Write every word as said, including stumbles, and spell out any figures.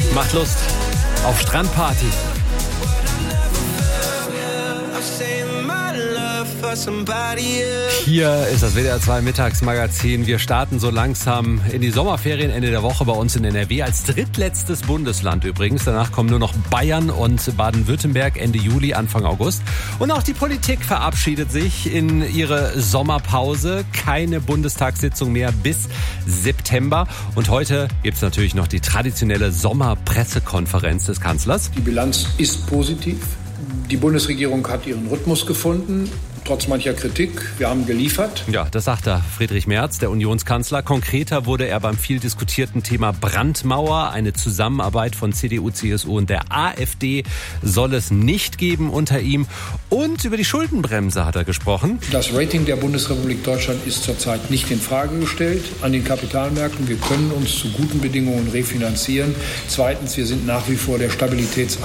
Macht Lust auf Strandparty. Hier ist das W D R zwei Mittagsmagazin. Wir starten so langsam in die Sommerferien Ende der Woche bei uns in N R W als drittletztes Bundesland übrigens. Danach kommen nur noch Bayern und Baden-Württemberg Ende Juli, Anfang August. Und auch die Politik verabschiedet sich in ihre Sommerpause. Keine Bundestagssitzung mehr bis September. Und heute gibt es natürlich noch die traditionelle Sommerpressekonferenz des Kanzlers. Die Bilanz ist positiv. Die Bundesregierung hat ihren Rhythmus gefunden, trotz mancher Kritik. Wir haben geliefert. Ja, das sagt er Friedrich Merz, der Unionskanzler. Konkreter wurde er beim viel diskutierten Thema Brandmauer. Eine Zusammenarbeit von C D U, C S U und der AfD soll es nicht geben unter ihm. Und über die Schuldenbremse hat er gesprochen. Das Rating der Bundesrepublik Deutschland ist zurzeit nicht in Frage gestellt an den Kapitalmärkten. Wir können uns zu guten Bedingungen refinanzieren. Zweitens, wir sind nach wie vor der Stabilitäts